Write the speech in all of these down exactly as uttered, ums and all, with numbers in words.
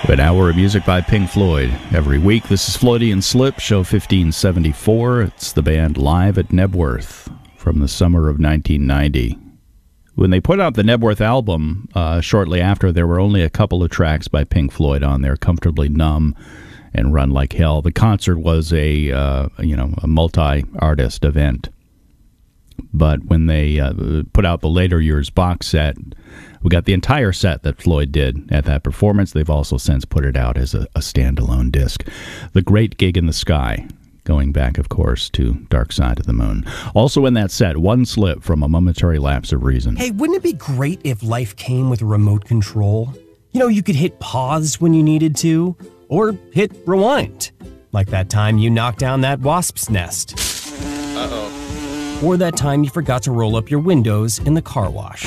An hour of music by Pink Floyd. Every week, this is Floydian Slip, show fifteen seventy-four. It's the band live at Knebworth from the summer of nineteen ninety. When they put out the Knebworth album, uh, shortly after, there were only a couple of tracks by Pink Floyd on there, Comfortably Numb and Run Like Hell. The concert was a, uh, you know, a multi-artist event. But when they uh, put out the later years box set, we got the entire set that Floyd did at that performance. They've also since put it out as a, a standalone disc. The Great Gig in the Sky, going back, of course, to Dark Side of the Moon. Also in that set, one slip from A Momentary Lapse of Reason. Hey, wouldn't it be great if life came with a remote control? You know, you could hit pause when you needed to, or hit rewind. Like that time you knocked down that wasp's nest. Uh-oh. Or that time you forgot to roll up your windows in the car wash.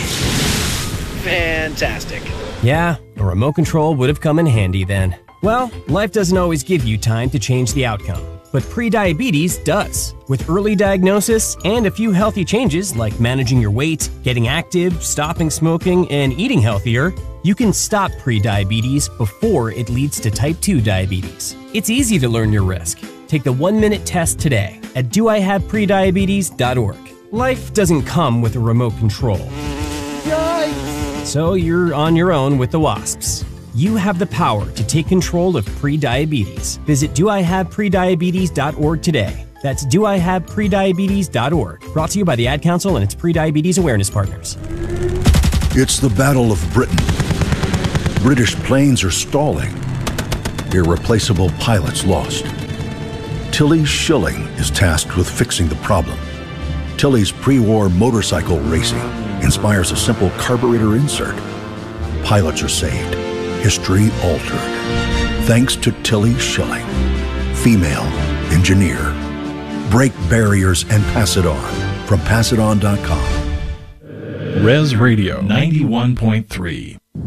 Fantastic. Yeah, a remote control would have come in handy then. Well, life doesn't always give you time to change the outcome, but prediabetes does. With early diagnosis and a few healthy changes like managing your weight, getting active, stopping smoking, and eating healthier, you can stop prediabetes before it leads to type two diabetes. It's easy to learn your risk. Take the one-minute test today at do I have prediabetes dot org. Life doesn't come with a remote control. Yikes! So you're on your own with the wasps. You have the power to take control of prediabetes. Visit do I have prediabetes dot org today. That's do I have prediabetes dot org. Brought to you by the Ad Council and its prediabetes awareness partners. It's the Battle of Britain. British planes are stalling. Irreplaceable pilots lost. Tilly Schilling is tasked with fixing the problem. Tilly's pre-war motorcycle racing inspires a simple carburetor insert. Pilots are saved. History altered. Thanks to Tilly Schilling, female engineer. Break barriers and pass it on. From pass it on dot com. Res Radio ninety-one point three.